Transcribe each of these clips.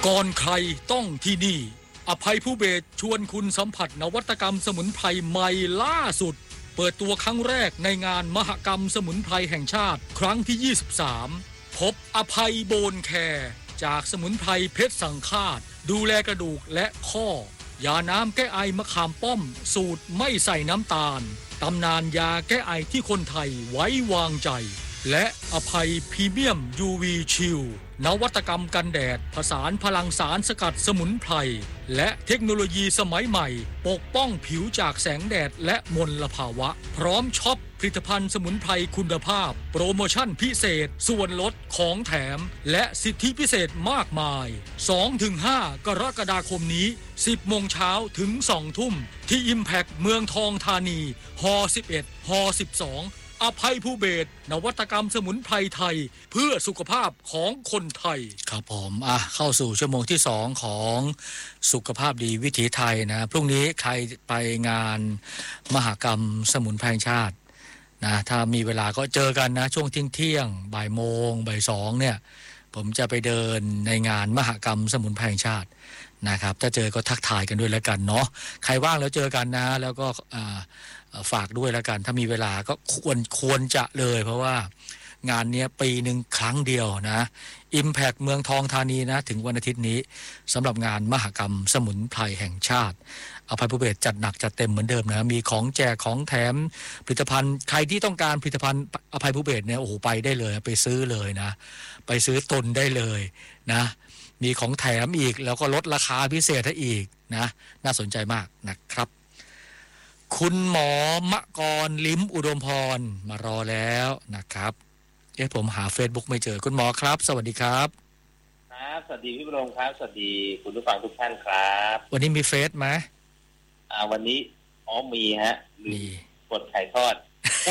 ก่อนใครต้องที่นี่อภัยผู้เบศชวนคุณสัมผัสนวัตกรรมสมุนไพรใหม่ล่าสุดเปิดตัวครั้งแรกในงานมหกรรมสมุนไพรแห่งชาติครั้งที่23พบอภัยโบนแคร์จากสมุนไพรเพชรสังฆาตดูแลกระดูกและข้อยาน้ำแก้ไอมะขามป้อมสูตรไม่ใส่น้ำตาลตำนานยาแก้ไอที่คนไทยไว้วางใจและอภัยพรีเมียม UV ชิลนวัตกรรมกันแดดผสานพลังสารสกัดสมุนไพรและเทคโนโลยีสมัยใหม่ปกป้องผิวจากแสงแดดและมลภาวะพร้อมช็อปผลิตภัณฑ์สมุนไพรคุณภาพโปรโมชั่นพิเศษส่วนลดของแถมและสิทธิพิเศษมากมาย 2-5 กรกฎาคมนี้ 10 โมงเช้าถึง 2 ทุ่มที่ Impact เมืองทองธานีฮ11ฮ12อภัยผู้เบศนวัตกรรมสมุนไพรไทยเพื่อสุขภาพของคนไทยครับผมเข้าสู่ชั่วโมงที่2ของสุขภาพดีวิถีไทยนะพรุ่งนี้ใครไปงานมหกรรมสมุนไพรชาตินะถ้ามีเวลาก็เจอกันนะช่วงเที่ยงบ่ายโมงบ่าย2เนี่ยผมจะไปเดินในงานมหกรรมสมุนไพรชาตินะครับถ้าเจอก็ทักทายกันด้วยแล้วกันเนาะใครว่างแล้วเจอกันนะแล้วก็ฝากด้วยแล้วกันถ้ามีเวลาก็ควรจะเลยเพราะว่างานนี้ปีหนึ่งครั้งเดียวนะ Impact เมืองทองธานีนะถึงวันอาทิตย์นี้สำหรับงานมหกรรมสมุนไพรแห่งชาติอภัยผู้เบศจัดหนักจัดเต็มเหมือนเดิมนะมีของแจกของแถมผลิตภัณฑ์ใครที่ต้องการผลิตภัณฑ์อภัยผู้เบศเนี่ยโอ้โหไปได้เลยไปซื้อเลยนะไปซื้อตุนได้เลยนะมีของแถมอีกแล้วก็ลดราคาพิเศษให้อีกนะน่าสนใจมากนะครับคุณหมอมะกรลิ้มอุดมพรมารอแล้วนะครับผมหา Facebook ไม่เจอคุณหมอครับสวัสดีครับครับสวัสดีพี่บรมครับสวัสดีคุณผู้ฟังทุกท่านครับวันนี้มีเฟซไหมวันนี้มีฮะมีกดถ่ายทอด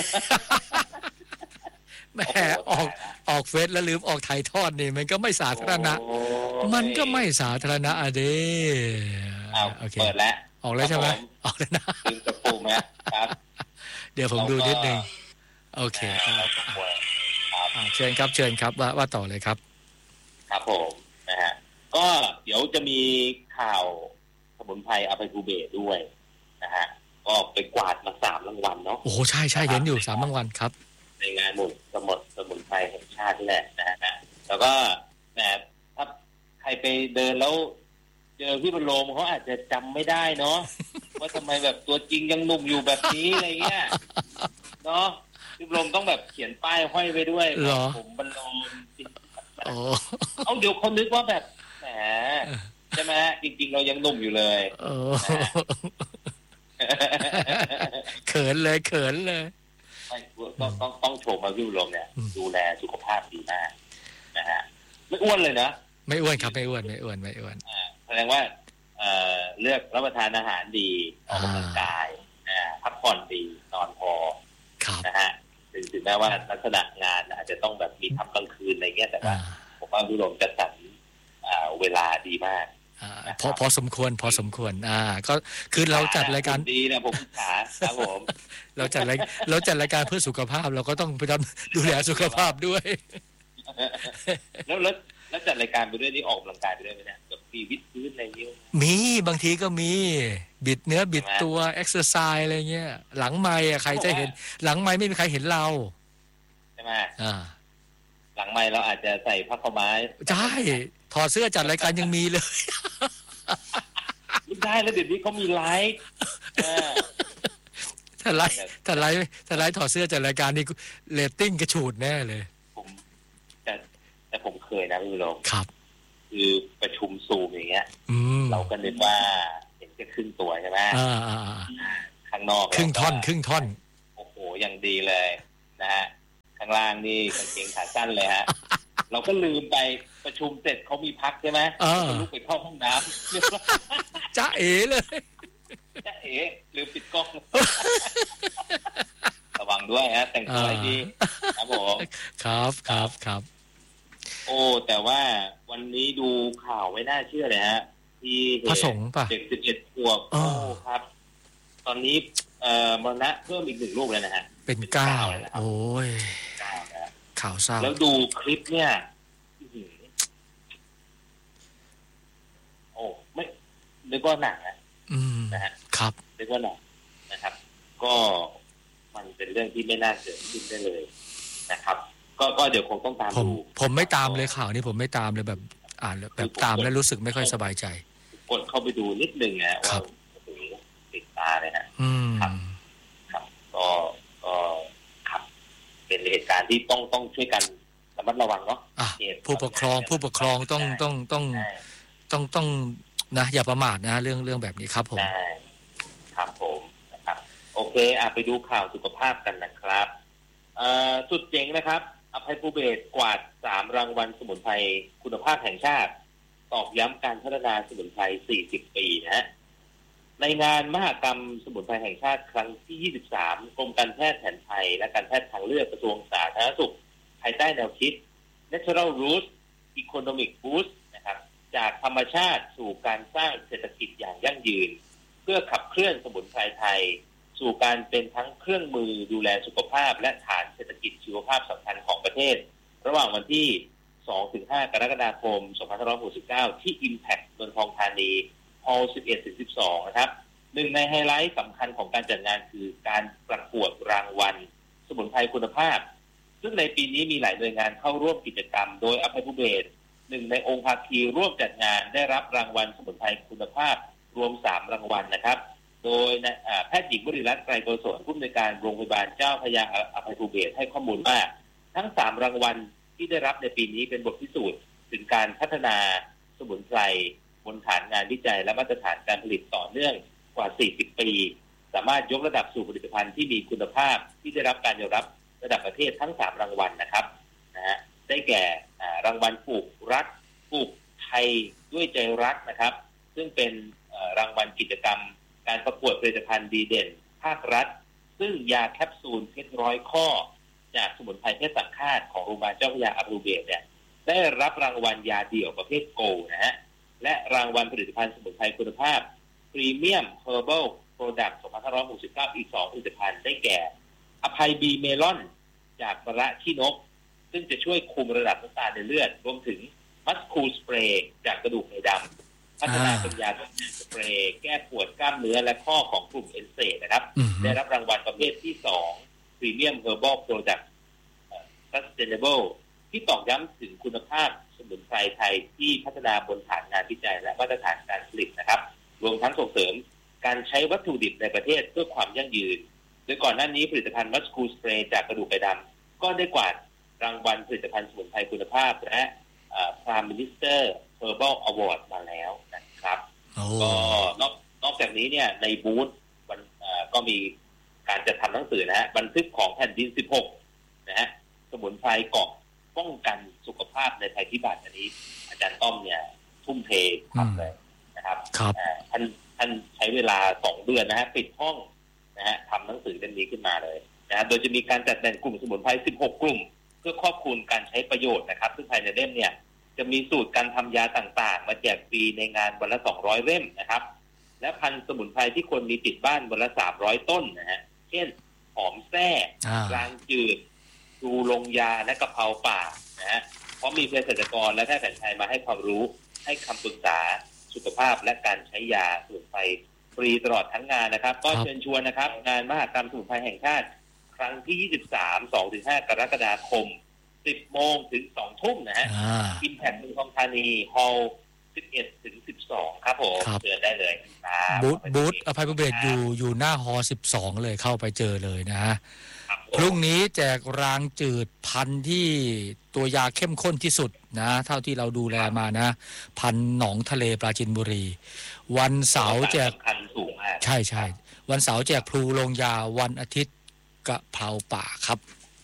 แหมออกเฟซแล้วลืมออกถ่ายทอดนี่มันก็ไม่สาธารณะมันก็ไม่สาธารณะอะเด้โอเคเปิดแล้วออกแล้วใช่ไหมออกแล้วนะลืมกระปุกนะครับเดี๋ยวผมดูนิดนึงโอเคเชิญครับว่าต่อเลยครับครับผมนะฮะก็เดี๋ยวจะมีข่าวสมุนไพรอภัยภูเบศด้วยนะฮะก็ไปกวาดมา3 รางวัลเนาะโอ้ใช่เห็นอยู่3 รางวัลครับในงานสมุนไพรแห่งชาตินี่แหละนะฮะแล้วก็ถ้าใครไปเดินแล้วเจอพี่บรรโลมเขาอาจจะจำไม่ได้เนาะว่าทำไมแบบตัวจริงยังหนุ่มอยู่แบบนี้อะไรเงี้ยเนาะพี่บรรโลมต้องแบบเขียนป้ายห้อยไว้ด้วยผมบรรโลมเอาเดี๋ยวเขานึกว่าแบบแหมใช่ไหมจริงๆเรายังหนุ่มอยู่เลยเขินเลยต้องชมมาพี่บรรโลมเนี่ยดูแลสุขภาพดีมากนะฮะไม่อ้วนเลยนะไม่อ้วนครับไม่อ้วนแสดงว่าเลือกรับประทานอาหารดีออกกำลังกายพักผ่อนดีนอนพอนะฮะถึงแม้ว่าลักษณะงานอาจจะต้องแบบมีทำกลางคืนอะไรเงี้ยแต่ว่าผมว่าพี่ลมจะจัดเวลาดีมากพอสมควรก็คือเราจัดรายการดีนะผมครับผมเราจัดรายการเพื่อสุขภาพเราก็ต้องไปดูแลสุขภาพด้วยแล้วจัดรายการไปด้วยนี่ออกกำลังกายไปด้วยไหมเนี่ยแบบมีวิดพื้นอะไรเงี้ยมีบางทีก็มีบิดเนื้อบิดตัวเอ็กซ์ไซส์อะไรเงี้ยหลังไมค์ใครจะเห็นหลังไมค์ไม่มีใครเห็นเราใช่ไหมหลังไมค์เราอาจจะใส่ผ้าขาวม้าใช่ถอดเสื้อจัดรายการยังมีเลยไม่ได้แล้วเดี๋ยวนี้เขามีไลฟ์ถ้าไลฟ์ถอดเสื้อจัดรายการนี่เรตติ้งกระฉูดแน่เลยแต่ผมเคยนะพี่ลงครับคือประชุมซูมอย่างเงี้ยเราก็นึกว่าเห็นแค่ครึ่งตัวใช่ไหมข้างนอกครึ่งท่อนโอ้โหอย่างดีเลยนะฮะข้างล่างนี่กางเกงขาสั้นเลยฮะเราก็ลืมไปประชุมเสร็จเขามีพักใช่ไหมลุกไปเข้าห้องน้ำจ้าเอ๋เลยจ้าเอ๋ลืมปิดกล้องระวังด้วยฮะแต่งตัวให้ดีครับผมครับโอ้แต่ว่าวันนี้ดูข่าวไม่น่าเชื่อเลยฮะที่พระสงฆ์ป่ะเด็ก11 ขวบโอ้ครับตอนนี้มรณะเพิ่มอีก1 ลูกแล้วนะฮะเป็น9โอ้ยข่าวเศร้าแล้วดูคลิปเนี่ยกว่าหนักนะฮะครับเรียกว่าหนักนะครับก็มันเป็นเรื่องที่ไม่น่าเกิดขึ้นได้เลยนะครับก็เดี๋ยวคงต้องตามดูผมไม่ตามเลยข่าวนี้ผมไม่ตามเลยแบบอ่านแบบตามแล้วรู้สึกไม่ค่อยสบายใจกดเข้าไปดูนิดนึงนะว่าติดตาเลยนะครับก็ครับเป็นเหตุการณ์ที่ต้องช่วยกันระมัดระวังเนาะผู้ปกครองต้องนะอย่าประมาทนะเรื่องแบบนี้ครับผมครับผมนะครับโอเคไปดูข่าวสุขภาพกันนะครับสุดเจ๋งนะครับอภัยภูเบศรกวาด3รางวัลสมุนไพรคุณภาพแห่งชาติตอกย้ำการพัฒนาสมุนไพร40 ปีนะฮะในงานมหกรรมสมุนไพรแห่งชาติครั้งที่23กรมการแพทย์แผนไทยและการแพทย์ทางเลือกกระทรวงสาธารณสุขภายใต้แนวคิด Natural Roots Economic Boost นะครับจากธรรมชาติสู่การสร้างเศรษฐกิจอย่างยั่งยืนเพื่อขับเคลื่อนสมุนไพรไทยสู่การเป็นทั้งเครื่องมือดูแลสุขภาพและฐานเศรษฐกิจชีวภาพสำคัญของประเทศระหว่างวันที่ 2-5 กรกฎาคม 2569 ที่ Impact เมืองทองธานีฮอลล์ 11-12 นะครับหนึ่งในไฮไลท์สำคัญของการจัดงานคือการประกวดรางวัลสมุนไพรคุณภาพซึ่งในปีนี้มีหลายหน่วยงานเข้าร่วมกิจกรรมโดยอภัยภูเบศรหนึ่งในองค์ภาคีร่วมจัดงานได้รับรางวัลสมุนไพรคุณภาพรวม3รางวัลนะครับโดยแพทย์หญิงวริรัตน์ไกรโกศลผู้อำนวยการโรงพยาบาลเจ้าพระยาอภัยภูเบศรให้ข้อมูลว่าทั้ง3รางวัลที่ได้รับในปีนี้เป็นบทพิสูจน์ถึงการพัฒนาสมุนไพรบนฐานงานวิจัยและมาตรฐานการผลิตต่อเนื่องกว่า40 ปีสามารถยกระดับสู่ผลิตภัณฑ์ที่มีคุณภาพที่ได้รับการยอมรับระดับประเทศทั้ง3รางวัลนะครับนะฮะได้แก่รางวัลปลูกรักปลูกไทยด้วยใจรักนะครับซึ่งเป็นรางวัลกิจกรรมการประกวดผลิตภัณฑ์ดีเด่นภาครัฐซึ่งยาแคปซูลเพชร100 ข้อจากสมุนไพรเพชรสังฆาตของโรงพยาบาลเจ้าพระยาอภัยภูเบศรเนี่ยได้รับรางวัลยาเดี่ยวประเภทโกลด์นะฮะและรางวัลผลิตภัณฑ์สมุนไพรคุณภาพพรีเมียมเฮอร์เบิลโปรดักต์ 2569 อีก2ผลิตภัณฑ์ได้แก่อภัยบีเมลอนจากมะระขี้นกซึ่งจะช่วยคุมระดับน้ำตาลในเลือดรวมถึงมัสคูลสเปรย์จากกระดูกไขดำพัฒนาเป็นยาสเปรย์แก้ปวดกล้ามเนื้อและข้อของกลุ่มเอนเซนะครับได้รับรางวัลประเภทที่2 Premium Herbal Product Sustainable ที่ตอกย้ำถึงคุณภาพสมุนไพรไทยที่พัฒนาบนฐานงานวิจัยและมาตรฐานการผลิตนะครับรวมทั้งส่งเสริมการใช้วัตถุดิบในประเทศเพื่อความยั่งยืนโดยก่อนหน้านี้ผลิตภัณฑ์มัสคูลสเปรย์จากกระดูกไก่ดำก็ได้กวาดรางวัลผลิตภัณฑ์สมุนไพรคุณภาพและPrime Minister Herbal Award มาแล้วนะครับก็นอกจากนี้เนี่ยในบูธก็มีการจัดทำหนังสือนะฮะบันทึกของแผ่นดิน16นะฮะสมุนไพรเกาะป้องกันสุขภาพในภัยพิบัติอันนี้อาจารย์ต้อมเนี่ยทุ่มเททำเลยนะครับท่านใช้เวลา2 เดือนนะฮะปิดห้องนะฮะทำหนังสือเล่มนี้ขึ้นมาเลยนะโดยจะมีการจัดแบ่งกลุ่มสมุนไพร16 กลุ่มเพื่อครอบคลุมการใช้ประโยชน์นะครับซึ่งภายในเล่มเนี่ยจะมีสูตรการทำยาต่างๆมาแจกฟรีในงานวันละ200 เล่มนะครับและพันธุ์สมุนไพรที่คนมีติดบ้านวันละ300 ต้นนะฮะเช่นหอมแส้รางจืดดูลงยาและกะเพราป่านะฮะเพราะมีเภสัชกรและแพทย์แผนไทยมาให้ความรู้ให้คำปรึกษาสุขภาพและการใช้ยาสมุนไพรฟรีตลอดทั้งงานนะครับก็เชิญชวนนะครับงานมหกรรมสมุนไพรแห่งชาติครั้งที่ 23 2-5 กรกฎาคม 10 โมงถึง 2 ทุ่มนะฮะImpact เมืองทองธานีฮอลล์ 11-12 ครับผมเจอได้เลยบูธอภัยภูเบศรอยู่หน้าฮอลล์ 12 เลยเข้าไปเจอเลยนะฮะพรุ่งนี้แจกรางจืดพันธุ์ที่ตัวยาเข้มข้นที่สุดนะเท่าที่เราดูแลมานะพันธุ์หนองทะเลปราจีนบุรีวันเสาร์แจกใช่วันเสาร์แจกพลูลงยาวันอาทิตย์กะเพราป่าครับ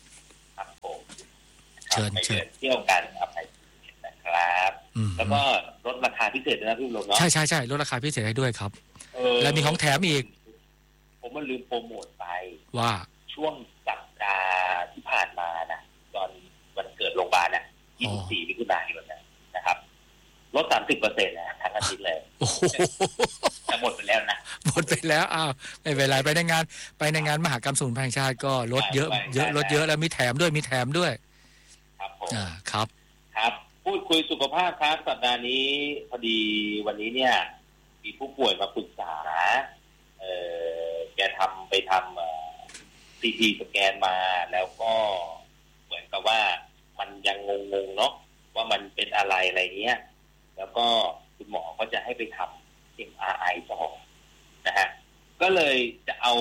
เชิญเที่ยวกันนะครับแล้วก็ลดราคาพิเศษนะพี่ลงเนาะใช่ลดราคาพิเศษให้ด้วยครับและมีของแถมอีกผมมันลืมโปรโมทไปว่าช่วงสัปดาห์ที่ผ่านมานะตอนวันเกิดโรงพยาบาลน่ะ24 มิถุนายนนะครับลด 30% นะทั้งอาทิตย์เลยโอ้โหจะหมดไปแล้วนะหมดไปแล้วไม่เป็นไรไปในงานมหกรรมสมุนไพรแห่งชาติก็ลดเยอะลดเยอะแล้วมีแถมด้วยครับผมครับพูดคุยสุขภาพครับสัปดาห์นี้พอดีวันนี้เนี่ยมีผู้ป่วยมาปรึกษาแกไปทำซีทีสแกนมาแล้วก็เหมือนกับว่ามันยังงงๆเนาะว่ามันเป็นอะไรเงี้ยแล้วก็คุณหมอก็จะให้ไปทำ MRI ต่อนะฮะก็เลยจะเอา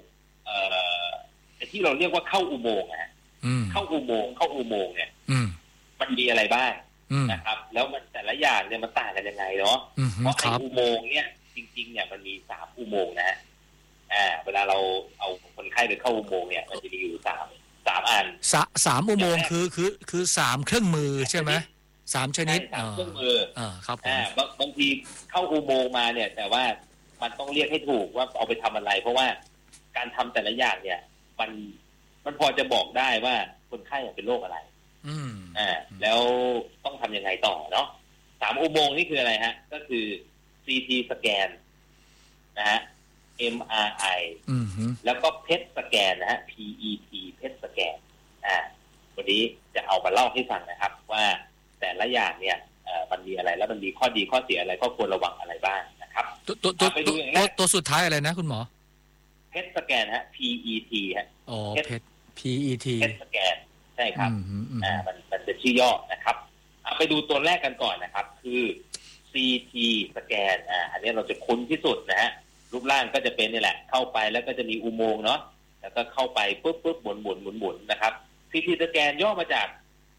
ที่เราเรียกว่าเข้าอุโมงค์นะเข้าอุโมงค์เนี่ยมันมีอะไรบ้างนะครับแล้วมันแต่ละอย่างเนี่ยมันต่างกันยังไงเนาะเพราะไอ้อุโมงค์เนี่ยจริงๆเนี่ยมันมี3อุโมงค์นะเวลาเราเอาคนไข้ไปเข้าอุโมงค์เนี่ยมันจะมีอยู่3อัน 3อุโมงค์คือ3เครื่องมือใช่ไหม3ชนิดเครื่องมือครับบางทีเข้าอุโมงค์มาเนี่ยแต่ว่ามันต้องเรียกให้ถูกว่าเอาไปทำอะไรเพราะว่าการทำแต่ละอย่างเนี่ยมันพอจะบอกได้ว่าคนไข้เป็นโรคอะไรแล้วต้องทำยังไงต่อเนาะ3อุโมงค์นี่คืออะไรฮะก็คือ CT สแกนนะฮะ MRI แล้วก็ PET สแกนนะฮะ PET PET สแกนวันนี้จะเอามาเล่าให้ฟังนะครับว่าแต่ละอย่างเนี่ยมันมีอะไรแล้วมันมีข้อดีข้อเสียอะไรข้อควรระวังอะไรบ้างนะครับตัวสุดท้ายอะไรนะคุณหมอ PET สแกนฮะ PET ฮะ PET PET PET สแกนใช่ครับมันจะชื่อย่อนะครับไปดูตัวแรกกันก่อนนะครับคือ CT สแกนอันนี้เราจะคุ้นที่สุดนะฮะรูปร่างก็จะเป็นนี่แหละเข้าไปแล้วก็จะมีอุโมงค์เนาะแล้วก็เข้าไปปุ๊บหมุนนะครับ CT สแกนย่อมาจาก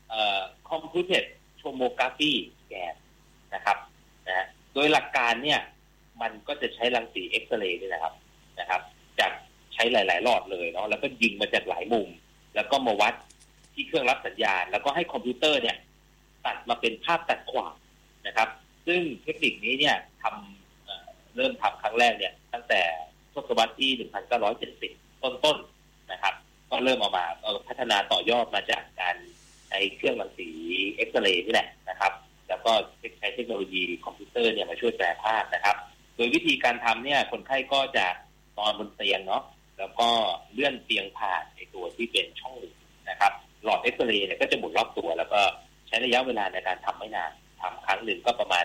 Computed Tomography Scan นะครับนะโดยหลักการเนี่ยมันก็จะใช้รังสีเอ็กซเรย์นี่นะครับจากใช้หลายๆหลอดเลยเนาะแล้วก็ยิงมาจากหลายมุมแล้วก็มาวัดที่เครื่องรับสัญญาณแล้วก็ให้คอมพิวเตอร์เนี่ยตัดมาเป็นภาพตัดขวางนะครับซึ่งเทคนิคนี้เนี่ยเริ่มทำครั้งแรกเนี่ยตั้งแต่ทศวรรษที่ 1970 ต้นๆนะครับก็เริ่มมาพัฒนาต่อยอดมาจากการใช้เครื่องรังสีเอ็กซเรย์นี่แหละนะครับแล้วก็ใช้เทคโนโลยีคอมพิวเตอร์เนี่ยมาช่วยแปลภาพนะครับโดยวิธีการทำเนี่ยคนไข้ก็จะนอนบนเตียงเนาะแล้วก็เลื่อนเตียงผ่านในตัวที่เป็นช่องหนึ่งนะครับหลอดเอ็กซเรย์เนี่ยก็จะหมุนรอบตัวแล้วก็ใช้ระยะเวลาในการทำไม่นานทำครั้งหนึ่งก็ประมาณ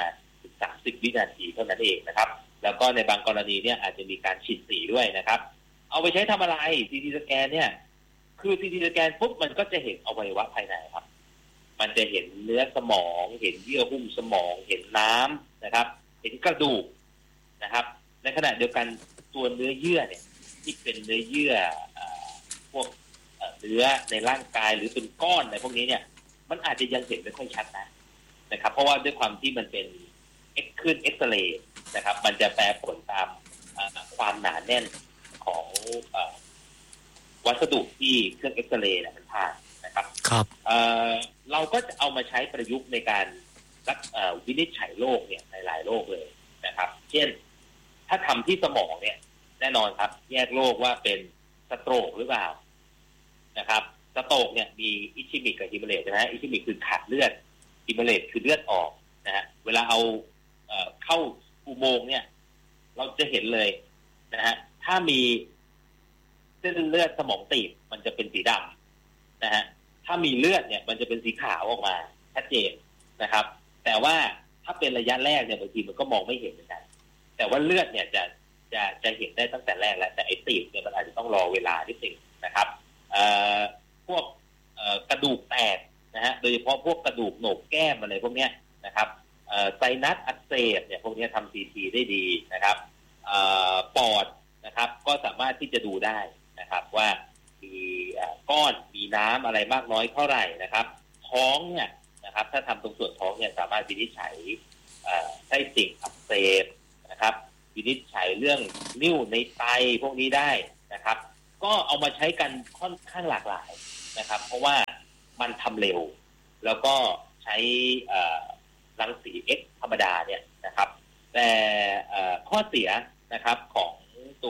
5-30 วินาทีเท่านั้นเองนะครับแล้วก็ในบางกรณีเนี่ยอาจจะมีการฉีดสีด้วยนะครับเอาไปใช้ทำอะไร CT สแกนเนี่ยคือ CT สแกนปุ๊บมันก็จะเห็นอวัยวะภายในครับมันจะเห็นเนื้อสมองเห็นเยื่อหุ้มสมองเห็นน้ำนะครับเห็นกระดูกนะครับในขณะเดียวกันตัวเนื้อเยื่อเนี่ยที่เป็นเนื้อเยื่อพวกเนื้อในร่างกายหรือเป็นก้อนในพวกนี้เนี่ยมันอาจจะยังเห็นไม่ค่อยชัดนะครับเพราะว่าด้วยความที่มันเป็นคลื่นเอ็กซเรย์นะครับมันจะแปรผลตามความหนาแน่นของวัสดุที่เครื่องเอ็กซเรย์เนี่ยมันผ่านนะครับครับเราก็จะเอามาใช้ประยุกต์ในการวินิจฉัยโรคเนี่ยในหลายโรคเลยนะครับเช่นถ้าทำที่สมองเนี่ยแน่นอนครับแยกโรคว่าเป็นสโตรกหรือเปล่านะครับสโตรกเนี่ยมีอิชิมิกกับฮิมเลตนะฮะอิชิมิกคือขาดเลือดฮิมเลตคือเลือดออกนะฮะเวลาเอาเข้าอุโมงค์เนี่ยเราจะเห็นเลยนะฮะถ้ามีเส้นเลือดสมองตีบมันจะเป็นสีดำนะฮะถ้ามีเลือดเนี่ยมันจะเป็นสีขาวออกมาชัดเจนนะครับแต่ว่าถ้าเป็นระยะแรกเนี่ยบางทีมันก็มองไม่เห็นเหมือนกันแต่ว่าเลือดเนี่ยจะเห็นได้ตั้งแต่แรกแล้วแต่ไอ้ตีบเนี่ยมันอาจจะต้องรอเวลานิดนึงนะครับพวกกระดูกแตกนะฮะโดยเฉพาะพวกกระดูกโหนกแก้มอะไรพวกเนี้ยนะครับไซนัสอักเสบเนี่ยพวกนี้ทำ CT ได้ดีนะครับปอดนะครับก็สามารถที่จะดูได้นะครับว่ามีก้อนมีน้ำอะไรมากน้อยเท่าไหร่นะครับท้องเนี่ยนะครับถ้าทำตรงส่วนท้องเนี่ยสามารถวินิจฉัยไส้ติ่งอักเสบนะครับวินิจฉัยเรื่องนิ่วในไตพวกนี้ได้นะครับก็เอามาใช้กันค่อนข้างหลากหลายนะครับเพราะว่ามันทำเร็วแล้วก็ใช้รังสี X ธรรมดาเนี่ยนะครับแต่ข้อเสียนะครับของตัว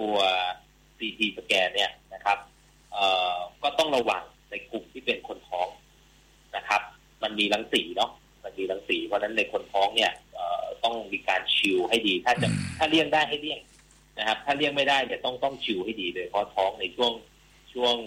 CT สแกนเนี่ยนะครับก็ต้องระวังในกลุ่มที่เป็นคนท้องนะครับมันมีรังสีเนาะมันมีรังสีเพราะฉะนั้นในคนท้องเนี่ยต้องมีการชิลให้ดีถ้าเลี่ยงได้ให้เลี่ยงนะครับถ้าเลี่ยงไม่ได้เนี่ยต้องชิลให้ดีเลยเพราะท้องในช่วง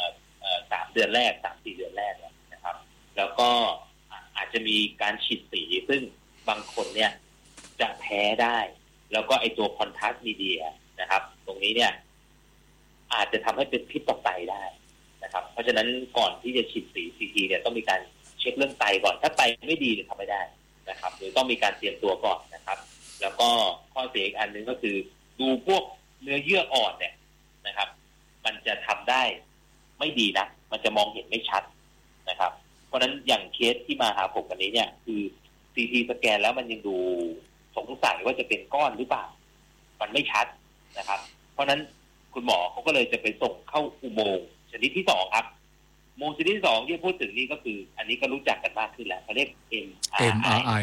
3 เดือนแรก 3-4 เดือนแรกนะครับแล้วก็อาจจะมีการฉีดสีซึ่งบางคนเนี่ยจะแพ้ได้แล้วก็ไอตัวคอนทราสต์มีเดียนะครับตรงนี้เนี่ยอาจจะทำให้เป็นพิษต่อไตได้นะครับเพราะฉะนั้นก่อนที่จะฉีดสี CT เนี่ยต้องมีการเช็คเรื่องไตก่อนถ้าไตไม่ดีเนี่ยทำไม่ได้นะครับหรือต้องมีการเตรียมตัวก่อนนะครับแล้วก็ข้อเสียอีกอันนึงก็คือดูพวกเนื้อเยื่ออ่อนเนี่ยนะครับมันจะทำได้ไม่ดีนะมันจะมองเห็นไม่ชัดนะครับเพราะฉะนั้นอย่างเคสที่มาหาผมวันนี้เนี่ยคือ CT สแกนแล้วมันยังดูสงสัยว่าจะเป็นก้อนหรือเปล่ามันไม่ชัดนะครับเพราะฉะนั้นคุณหมอเขาก็เลยจะไปส่งเข้าอุโมงค์ชนิดที่2ครับอุโมงค์ชนิดที่2ที่พูดถึงนี่ก็คืออันนี้ก็รู้จักกันมากขึ้นแล้วเขาเรียก MRI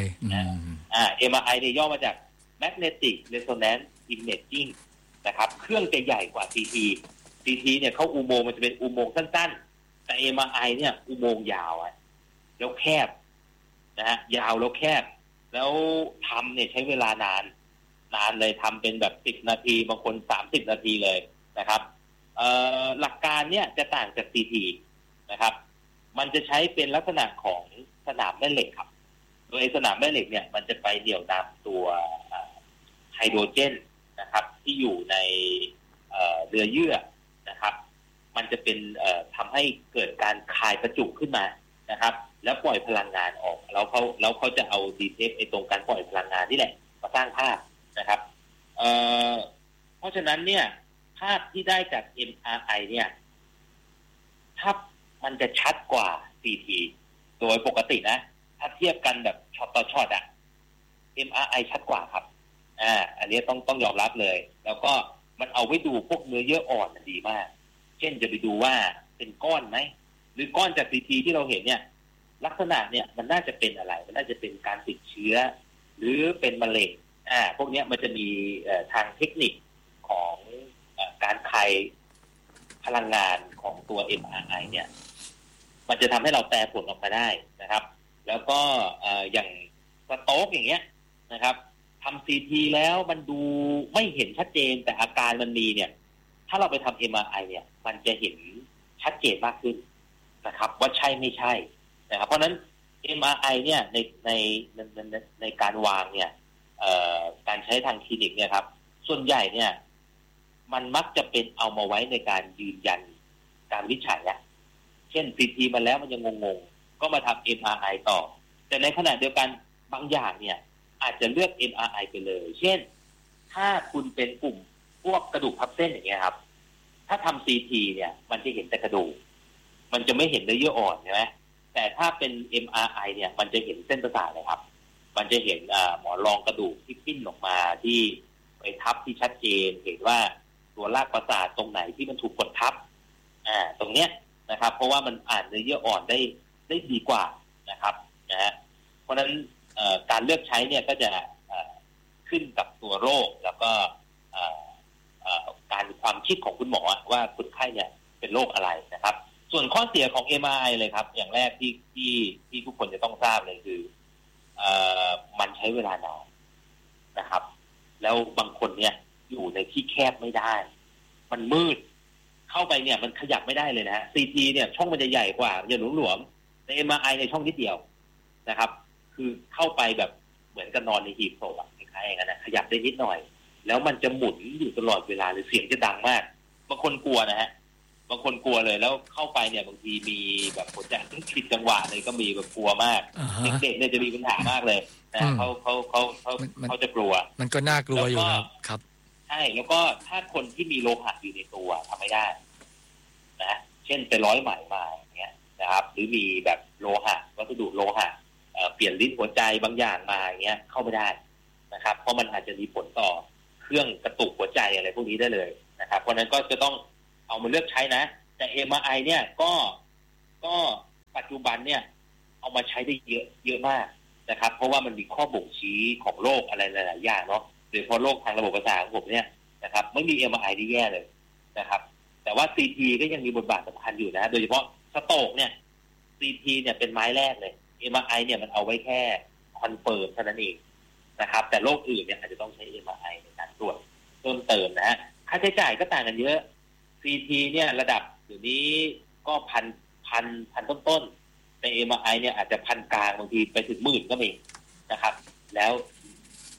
MRI เนี่ยย่อมาจาก Magnetic Resonance Imaging นะครับเครื่องจะใหญ่กว่า CT เนี่ยเข้าอุโมงค์มันจะเป็นอุโมงค์สั้นๆแต่ MRI เนี่ยอุโมงค์ยาวแล้วแคบนะฮะยาวแล้วแคบแล้วทำเนี่ยใช้เวลานานเลยทำเป็นแบบ10 นาทีบางคน30 นาทีเลยนะครับหลักการเนี่ยจะต่างจาก CT นะครับมันจะใช้เป็นลักษณะของสนามแม่เหล็กครับโดยสนามแม่เหล็กเนี่ยมันจะไปเหนี่ยวนำตัวไฮโดรเจนนะครับที่อยู่ในเนื้อเยื่อนะครับมันจะเป็นทำให้เกิดการคายประจุขึ้นมานะครับแล้วปล่อยพลังงานออกแล้วเขาจะเอาดีเทคไอ้ตรงการปล่อยพลังงานนี่แหละมาสร้างภาพนะครับเพราะฉะนั้นเนี่ยภาพที่ได้จาก MRI เนี่ยถ้ามันจะชัดกว่า CT โดยปกตินะถ้าเทียบกันแบบช็อตต่อช็อตMRI ชัดกว่าครับอันนี้ต้องยอมรับเลยแล้วก็มันเอาไว้ดูพวกเนื้อเยื่ออ่อนมันดีมากเช่นจะไปดูว่าเป็นก้อนไหมหรือก้อนจาก CT ที่เราเห็นเนี่ยลักษณะเนี่ยมันน่าจะเป็นอะไรมันน่าจะเป็นการติดเชื้อหรือเป็นมะเร็งพวกนี้มันจะมีทางเทคนิคของการคายพลังงานของตัว MRI เนี่ยมันจะทำให้เราแปลผลออกมาได้นะครับแล้วก็อย่างสโต๊กอย่างเงี้ยนะครับทำ CT แล้วมันดูไม่เห็นชัดเจนแต่อาการมันมีเนี่ยถ้าเราไปทำ MRI เนี่ยมันจะเห็นชัดเจนมากขึ้นนะครับว่าใช่ไม่ใช่นะครับเพราะนั้น MRI เนี่ยในการวางเนี่ยการใช้ทางคลินิกเนี่ยครับส่วนใหญ่เนี่ยมันมักจะเป็นเอามาไว้ในการยืนยันการวิจัยเช่น CT มาแล้วมันยังงงๆก็มาทำ MRI ต่อแต่ในขณะเดียวกันบางอย่างเนี่ยอาจจะเลือก MRI ไปเลยเช่นถ้าคุณเป็นกลุ่มพวกกระดูกทับเส้นอย่างเงี้ยครับถ้าทำ CT เนี่ยมันจะเห็นแต่กระดูกมันจะไม่เห็นเนื้อเยื่ออ่อนใช่ไหมแต่ถ้าเป็น MRI เนี่ยมันจะเห็นเส้นประสาทเลยครับมันจะเห็นหมอนรองกระดูกที่ปิ้นออกมาที่ไปทับที่ชัดเจนเห็นว่าตัวรากประสาทตรงไหนที่มันถูกกดทับตรงเนี้ยนะครับเพราะว่ามันอ่านเนื้อเยื่ออ่อนได้ดีกว่านะครับนะฮะเพราะฉะนั้นการเลือกใช้เนี่ยก็จะขึ้นกับตัวโรคแล้วก็การความคิดของคุณหมอว่าคนไข้เนี่ยเป็นโรคอะไรนะครับส่วนข้อเสียของ MRI เลยครับอย่างแรกที่ทุกคนจะต้องทราบเลยคือมันใช้เวลานานนะครับแล้วบางคนเนี่ยอยู่ในที่แคบไม่ได้มันมืดเข้าไปเนี่ยมันขยับไม่ได้เลยนะฮะ CT เนี่ยช่องมันจะใหญ่กว่าจะหลวมๆใน MRI ในช่องนิดเดียวนะครับคือเข้าไปแบบเหมือนกับนอนในหีบศพคล้ายๆอย่างนั้นนะขยับได้นิดหน่อยแล้วมันจะหมุนอยู่ตลอดเวลาหรือเสียงจะดังมากบางคนกลัวนะฮะบางคนกลัวเลยแล้วเข้าไปเนี่ยบางทีมีแบบหัวใจผิดจังหวะเลยก็มีแบบกลัวมากเด็กๆเนี่ยจะมีปัญหามากเลยนะเขาจะกลัวมันก็น่ากลัวอยู่ครับใช่แล้วก็ถ้าคนที่มีโลหะอยู่ในตัวทำไม่ได้นะเช่นไปร้อยไหมมาอย่างเงี้ยนะครับหรือมีแบบโลหะวัสดุโลหะเปลี่ยนลิ้นหัวใจบางอย่างมาอย่างเงี้ยเข้าไม่ได้นะครับเพราะมันอาจจะมีผลต่อเครื่องกระตุกหัวใจอะไรพวกนี้ได้เลยนะครับเพราะนั้นก็จะต้องเอามาเลือกใช้นะแต่ MRI เนี่ยก็ปัจจุบันเนี่ยเอามาใช้ได้เยอะมากนะครับเพราะว่ามันมีข้อบ่งชี้ของโรคอะไรหลายๆอย่างเนาะโดยเฉพาะโรคทางระบบประสาทของผมเนี่ยนะครับไม่มี MRI ที่แย่เลยนะครับแต่ว่า CT ก็ยังมีบทบาทสำคัญอยู่นะโดยเฉพาะสโตรกเนี่ย CT เนี่ยเป็นไม้แรกเลย MRI เนี่ยมันเอาไว้แค่คอนเฟิร์มเท่านั้นเองนะครับแต่โรคอื่นเนี่ยอาจจะต้องใช้ MRI ในการตรวจเพิ่มเติมนะฮะค่าใช้จ่ายก็ต่างกันเยอะ CT เนี่ยระดับเดี๋ยวนี้ก็พันต้นๆแต่ MRI เนี่ยอาจจะพันกลางบางทีไปถึงหมื่นก็มีนะครับแล้ว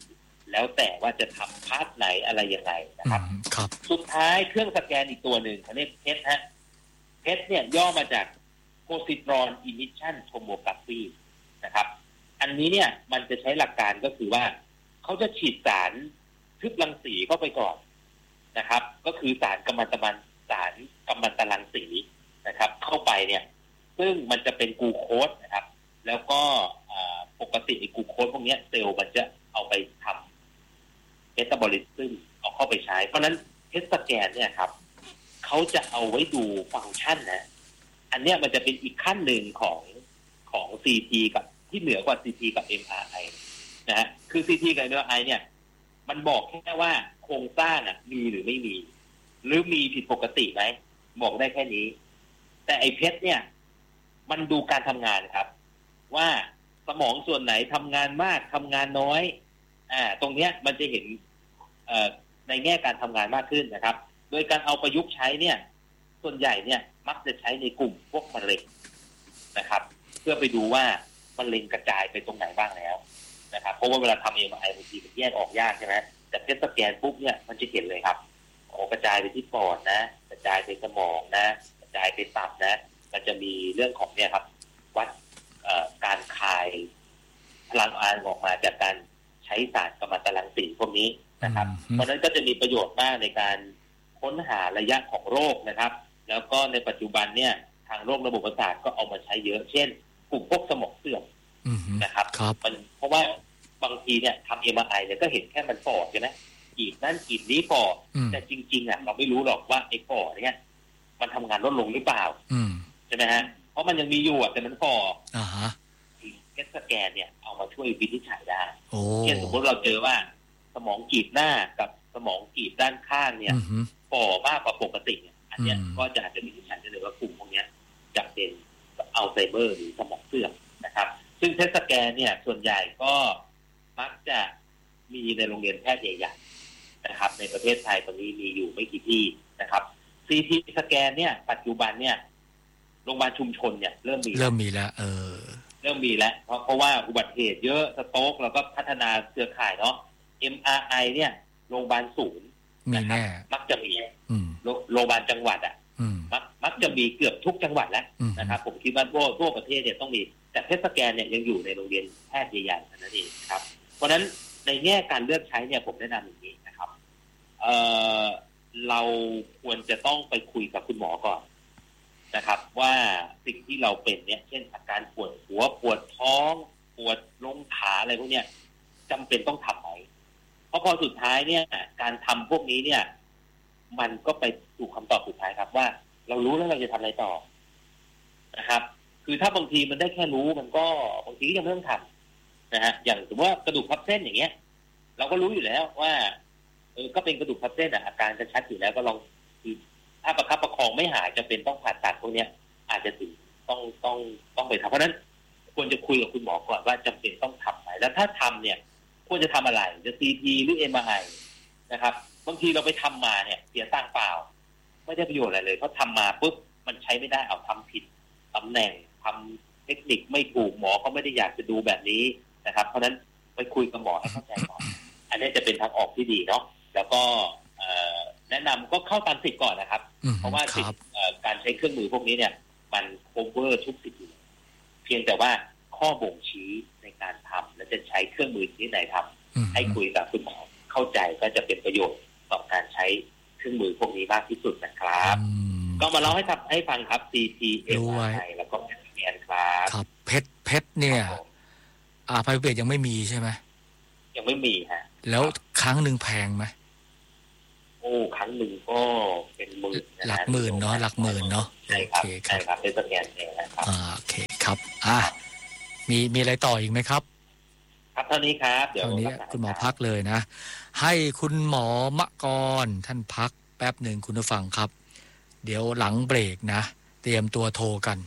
แล้วแต่ว่าจะทำพาร์ทไหนอะไรยังไงนะครับครับสุดท้ายเครื่องสแกนอีกตัวหนึ่งเขาเรียกเพชรฮะเพชรเนี่ยย่อมาจาก positron emission tomography นะครับอันนี้เนี่ยมันจะใช้หลักการก็คือว่าเขาจะฉีดสารทึบรังสีเข้าไปก่อนนะครับก็คือสารกัมมันตรังสีนะครับเข้าไปเนี่ยซึ่งมันจะเป็นกลูโคสนะครับแล้วก็ปกติไอ้กลูโคสพวกนี้เซลล์มันจะเอาไปทำเมตาบอลิซึมเอาเข้าไปใช้เพราะนั้นเพชรสแกนเนี่ยครับเขาจะเอาไว้ดูฟังก์ชันนะอันเนี้ยมันจะเป็นอีกขั้นหนึ่งของ CT กับที่เหนือกว่า CT กับ MRI นะฮะคือ CT กับ MRI เนี่ยมันบอกแค่ว่าโครงสร้างมีหรือไม่มีหรือมีผิดปกติไหมบอกได้แค่นี้แต่ไอ้เพชรเนี่ยมันดูการทำงานครับว่าสมองส่วนไหนทำงานมากทำงานน้อยตรงเนี้ยมันจะเห็นในแง่การทำงานมากขึ้นนะครับโดยการเอาประยุกต์ใช้เนี่ยส่วนใหญ่เนี่ยมักจะใช้ในกลุ่มพวกมะเร็งนะครับเพื่อไปดูว่ามะเร็งกระจายไปตรงไหนบ้างแล้วนะครับเพราะว่าเวลาทำ MRI บางทีมันแยกออกยากใช่ไหมแต่เพชรสแกนปุ๊บเนี่ยมันจะเห็นเลยครับกระจายไปที่ปอดนะกระจายไปสมองนะกระจายไปตับนะมันจะมีเรื่องของเนี่ยครับวัดการคายพลังงานออกมาจากการใช้สารกัมมันตรังสีพวกนี้นะครับเพราะนั้นก็จะมีประโยชน์มากในการค้นหาระยะของโรคนะครับแล้วก็ในปัจจุบันเนี่ยทางโรคระบบประสาทก็เอามาใช้เยอะเช่นกลุ่มพวกสมองเสื่อมนะครับมันเพราะว่าบางทีเนี่ยทำ MRI เนี่ยก็เห็นแค่มันฝ่อใช่ไหมกีดนั่นกีดนี้ฝ่อแต่จริงๆเราไม่รู้หรอกว่าไอ้ฝ่อเนี่ยมันทำงานลดลงหรือเปล่าใช่ไหมฮะเพราะมันยังมีอยู่แต่มันฝ่อเพชรสแกนเนี่ยเอามาช่วยวินิจฉัยได้เช่นสมมติเราเจอว่าสมองกีดหน้ากับสมองกีดด้านข้างเนี่ยฝ่อมากกว่าปกติอันนี้ก็จะอาจจะวินิจฉัยได้เลยว่ากลุ่มพวกนี้จะเป็นอัลไซเมอร์หรือสมองเสื่อมนะครับซึ่งเพชรสแกนเนี่ยส่วนใหญ่ก็มักจะมีในโรงเรียนแพทย์ใหญ่ๆนะครับในประเทศไทยตอนนี้มีอยู่ไม่กี่ที่นะครับ CT สแกนเนี่ยปัจจุบันเนี่ยโรงพยาบาลชุมชนเนี่ยเริ่มมีแล้วเริ่มมีแล้วเพราะว่าอุบัติเหตุเยอะสโตรกแล้วก็พัฒนาเครือข่ายเนาะ MRI เนี่ยโรงพยาบาลศูนย์มีแน่มักจะมีโรงพยาบาลจังหวัดมักจะมีเกือบทุกจังหวัดแล้วนะครับผมคิดว่าทั่วประเทศเนี่ยต้องมีแต่เพชรสแกนเนี่ยยังอยู่ในโรงเรียนแพทย์ใหญ่ๆนั่นเองครับเพราะฉะนั้นในแง่การเลือกใช้เนี่ยผมแนะนำอย่างนี้นะครับเราควรจะต้องไปคุยกับคุณหมอก่อนนะครับว่าสิ่งที่เราเป็นเนี่ยเช่นอาการปวดหัวปวดท้องปวดลงขาอะไรพวกเนี้ยจำเป็นต้องทำไหมเพราะพอสุดท้ายเนี่ยการทำพวกนี้เนี่ยมันก็ไปสู่คำตอบสุดท้ายครับว่าเรารู้แล้วเราจะทำอะไรต่อนะครับคือถ้าบางทีมันได้แค่รู้มันก็บางทียังไม่ต้องทำนะฮะอย่างสมมติว่ากระดูกทับเส้นอย่างเงี้ยเราก็รู้อยู่แล้วว่าก็เป็นกระดูกทับเส้นอาการจะชัดอยู่แล้วก็ลองถ้าประคับประคองไม่หายจะเป็นต้องผ่าตัดพวกนี้อาจจะถึงต้องไปทำเพราะนั้นควรจะคุยกับคุณหมอก่อนว่าจำเป็นต้องทำไหมแล้วถ้าทำเนี่ยควรจะทำอะไรจะ CT หรือ MRI นะครับบางทีเราไปทำมาเนี่ยเสียตังค์เปล่าไม่ได้ประโยชน์อะไรเลยเพราะทำมาปุ๊บมันใช้ไม่ได้เอาทำผิดตำแหน่งทำเทคนิคไม่ถูกหมอเขาไม่ได้อยากจะดูแบบนี้นะครับเพราะนั้นไปคุยกับหมอให้เข้าใจก่อนอันนี้จะเป็นทางออกที่ดีเนาะแล้วก็แนะนำก็เข้าตามสิทธิ์ก่อนนะครับเพราะว่าสิทธิ์การใช้เครื่องมือพวกนี้เนี่ยมัน cover ทุกสิทธิ์เพียงแต่ว่าข้อบ่งชี้ในการทำและจะใช้เครื่องมือที่ไหนทำให้คุยกับคุณหมอเข้าใจก็จะเป็นประโยชน์ต่อการใช้เครื่องมือพวกนี้มากที่สุดนะครับก็มาเล่าให้ฟังครับ CT MRI แล้วก็ MRI ครับเพชรเนี่ยภัยพิบัติยังไม่มีใช่ไหมยังไม่มีฮะแล้วครั้งหนึ่งแพงไหมครั้งหนึ่งก็เป็นหมื่นหลักหมื่นเนาะหลักหมื่นเนาะใช่ครับเป็นสแกนเองนะครับโอเคครับมีอะไรต่ออีกไหมครับครับเท่านี้ครับเดี๋ยวเท่านี้คุณหมอพักเลยนะให้คุณหมอมกรท่านพักแป๊บหนึ่งคุณผู้ฟังครับเดี๋ยวหลังเบรกนะเตรียมตัวโทรกัน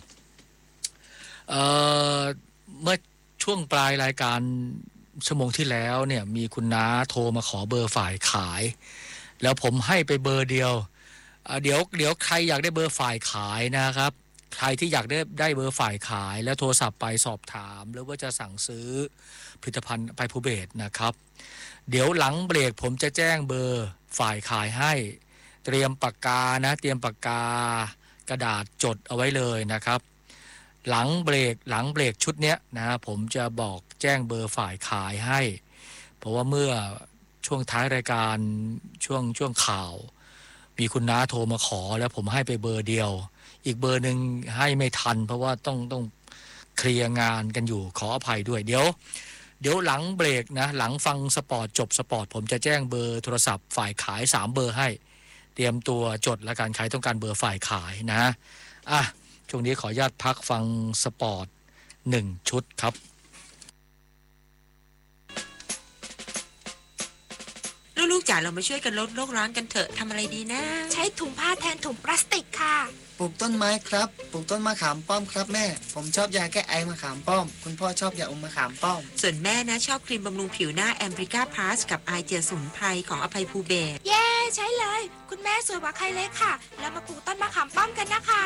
เมื่อช่วงปลายรายการชั่วโมงที่แล้วเนี่ยมีคุณน้าโทรมาขอเบอร์ฝ่ายขายแล้วผมให้ไปเบอร์เดียวเดี๋ยวใครอยากได้เบอร์ฝ่ายขายนะครับใครที่อยากได้เบอร์ฝ่ายขายแล้วโทรศัพท์ไปสอบถามหรือว่าจะสั่งซื้อผลิตภัณฑ์ไพภูเบศนะครับเดี๋ยวหลังเบรกผมจะแจ้งเบอร์ฝ่ายขายให้เตรียมปากกานะเตรียมปากกากระดาษจดเอาไว้เลยนะครับหลังเบรกชุดเนี้ยนะผมจะบอกแจ้งเบอร์ฝ่ายขายให้เพราะว่าเมื่อช่วงท้ายรายการช่วงข่าวมีคุณน้าโทรมาขอแล้วผมให้ไปเบอร์เดียวอีกเบอร์หนึ่งให้ไม่ทันเพราะว่าต้องเคลียร์งานกันอยู่ขออภัยด้วยเดี๋ยวหลังเบรกนะหลังฟังสปอร์ตจบสปอร์ตผมจะแจ้งเบอร์โทรศัพท์ฝ่ายขาย3เบอร์ให้เตรียมตัวจดและการขายต้องการเบอร์ฝ่ายขายนะช่วงนี้ขออนุญาตพักฟังสปอร์ต1ชุดครับลูกๆจ๋าเรามาช่วยกันลดโลกร้อนกันเถอะทำอะไรดีนะใช้ถุงผ้าแทนถุงพลาสติกค่ะปลูกต้นไม้ครับปลูกต้นมะขามป้อมครับแม่ผมชอบยาแก้ไอมะขามป้อมคุณพ่อชอบยาอมมะขามป้อมส่วนแม่นะชอบครีมบำรุงผิวหน้าแอมบริก้าพลัสกับไอเจลสมุนไพรของอภัยภูเบศรเย้ใช้เลยคุณแม่สวยกว่าใครเลยค่ะแล้วมาปลูกต้นมะขามป้อมกันนะคะ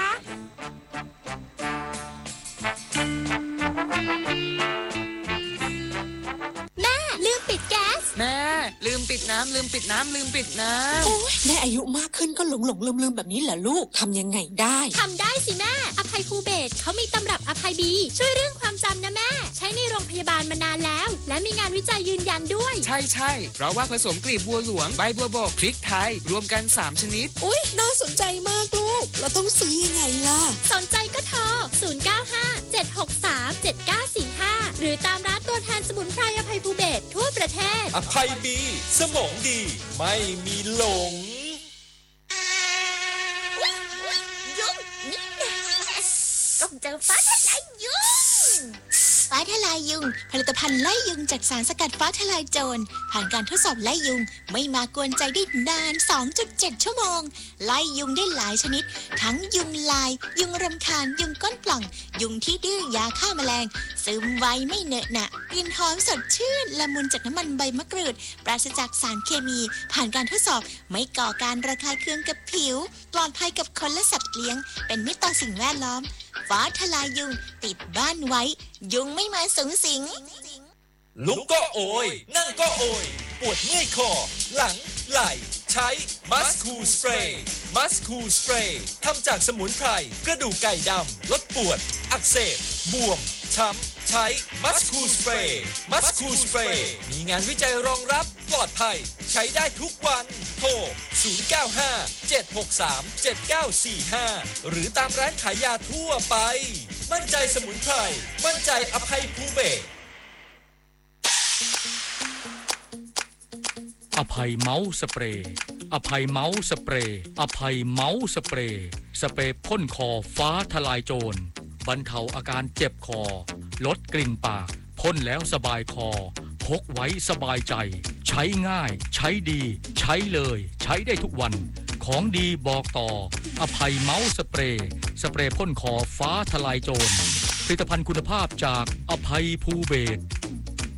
แม่ลืมปิดแก๊สแม่ลืมปิดน้ำโอ้ยแม่อายุมากขึ้นก็หลงลืมแบบนี้เหรอลูกทำยังไงได้ทำได้สิแม่อภัยภูเบศรเขามีตำรับอภัยบีช่วยเรื่องความจำนะแม่ใช้ในโรงพยาบาลมานานแล้วและมีงานวิจัยยืนยันด้วยใช่เพราะว่าผสมกลีบบัวหลวงใบบัวบกพริกไทยรวมกัน3ชนิดอุ๊ยน่าสนใจมากลูกเราต้องซื้อยังไงล่ะสนใจก็โทร0957637945หรือตามร้านตัวแทนสมุนไพรอภัยภูเบศรทั่วประเทศอภัยบีสมองดีไม่มีหลงยุงนี่แน่ต้องเจอฟ้าทลายยุงฟ้าทลายยุงผลิตภัณฑ์ไล่ยุงจากสารสกัดฟ้าทลายโจรผ่านการทดสอบไล่ยุงไม่มากวนใจได้นาน 2.7 ชั่วโมงไล่ยุงได้หลายชนิดทั้งยุงลายยุงรำคาญยุงก้นปล่องยุงที่ดื้อยาฆ่าแมลงซึมไวไม่เหนอะหนะกลิ่นหอมสดชื่นละมุนจากน้ำมันใบมะกรูดปราศจากสารเคมีผ่านการทดสอบไม่ก่อการระคายเคืองกับผิวปลอดภัยกับคนและสัตว์เลี้ยงเป็นมิตรต่อสิ่งแวดล้อมฟ้าทลายยุงติดบ้านไว้ยุงไม่มาสุงสิงลุกก็โอยนั่งก็โอยปวดเมื่อยคอหลังไหล่ใช้มัสคูสเปรย์ทำจากสมุนไพรกระดูกไก่ดำลดปวดอักเสบบวมช้ำใช้มัสคูสเปรย์มีงานวิจัยรองรับปลอดภัยใช้ได้ทุกวันโทร0957637945หรือตามร้านขายยาทั่วไปมั่นใจสมุนไพรมั่นใจอภัยภูเบศรอภัยเมาส์สเปรย์อภัยเมาส์สเปรย์อภัยเมาส์สเปรย์สเปรย์พ่นคอฟ้าทลายโจรบรรเทาอาการเจ็บคอลดกลิ่นปากพ่นแล้วสบายคอพกไว้สบายใจใช้ง่ายใช้ดีใช้เลยใช้ได้ทุกวันของดีบอกต่ออภัยเมาส์สเปรย์พ่นคอฟ้าทลายโจรผลิตภัณฑ์คุณภาพจากอภัยภูเบศร